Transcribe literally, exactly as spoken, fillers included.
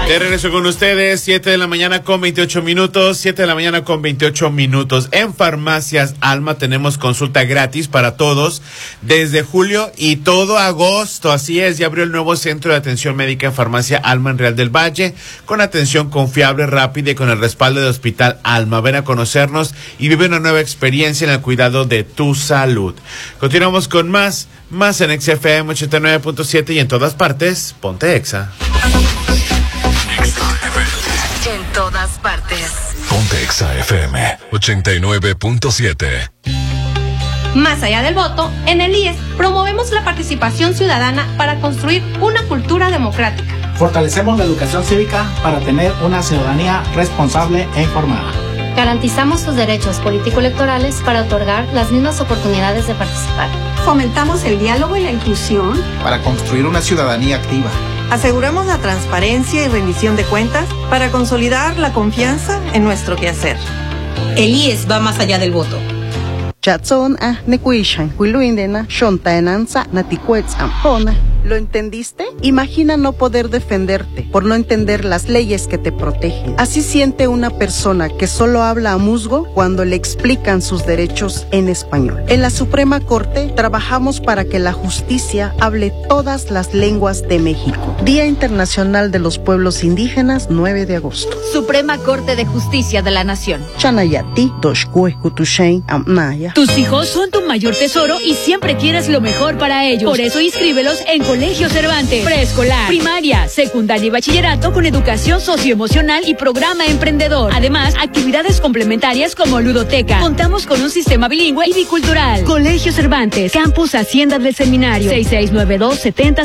De regreso con ustedes, siete de la mañana con veintiocho minutos, siete de la mañana con veintiocho minutos. En Farmacias Alma tenemos consulta gratis para todos desde julio y todo agosto. Así es, ya abrió el nuevo centro de atención médica en Farmacia Alma en Real del Valle, con atención confiable, rápida y con el respaldo de Hospital Alma. Ven a conocernos y vive una nueva experiencia en el cuidado de tu salud. Continuamos con más, más en X F M ochenta y nueve punto siete y en todas partes, ponte Exa. En todas partes. Ponte Exa F M ochenta y nueve punto siete. Más allá del voto, en el I E S promovemos la participación ciudadana para construir una cultura democrática. Fortalecemos la educación cívica para tener una ciudadanía responsable e informada. Garantizamos sus derechos político-electorales para otorgar las mismas oportunidades de participar. Fomentamos el diálogo y la inclusión para construir una ciudadanía activa. Aseguramos la transparencia y rendición de cuentas para consolidar la confianza en nuestro quehacer. El I E S va más allá del voto. ¿Lo entendiste? Imagina no poder defenderte por no entender las leyes que te protegen. Así siente una persona que solo habla a musgo cuando le explican sus derechos en español. En la Suprema Corte trabajamos para que la justicia hable todas las lenguas de México. Día Internacional de los Pueblos Indígenas, nueve de agosto. Suprema Corte de Justicia de la Nación. Chanayati, Toshkue, Kutushain, Amnaya. Tus hijos son tu mayor tesoro y siempre quieres lo mejor para ellos. Por eso inscríbelos en Colegio Cervantes, preescolar, primaria, secundaria y bachillerato con educación socioemocional y programa emprendedor. Además, actividades complementarias como ludoteca. Contamos con un sistema bilingüe y bicultural. Colegio Cervantes, Campus Hacienda del Seminario, seis seis nueve dos, siete cero